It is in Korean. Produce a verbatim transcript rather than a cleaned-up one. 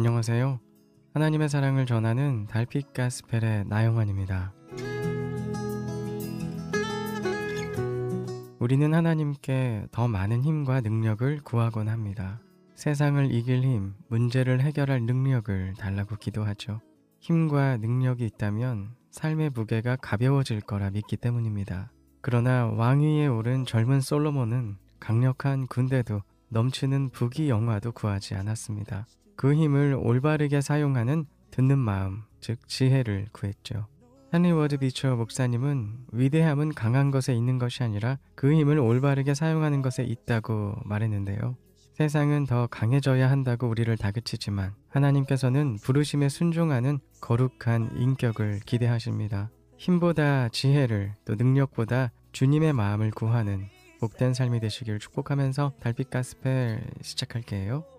안녕하세요. 하나님의 사랑을 전하는 달빛 가스펠의 나영환입니다. 우리는 하나님께 더 많은 힘과 능력을 구하곤 합니다. 세상을 이길 힘, 문제를 해결할 능력을 달라고 기도하죠. 힘과 능력이 있다면 삶의 무게가 가벼워질 거라 믿기 때문입니다. 그러나 왕위에 오른 젊은 솔로몬은 강력한 군대도 넘치는 부귀 영화도 구하지 않았습니다. 그 힘을 올바르게 사용하는 듣는 마음, 즉 지혜를 구했죠. 헨리 워드 비처 목사님은 위대함은 강한 것에 있는 것이 아니라 그 힘을 올바르게 사용하는 것에 있다고 말했는데요. 세상은 더 강해져야 한다고 우리를 다그치지만 하나님께서는 부르심에 순종하는 거룩한 인격을 기대하십니다. 힘보다 지혜를, 또 능력보다 주님의 마음을 구하는 복된 삶이 되시길 축복하면서 달빛 가스펠 시작할게요.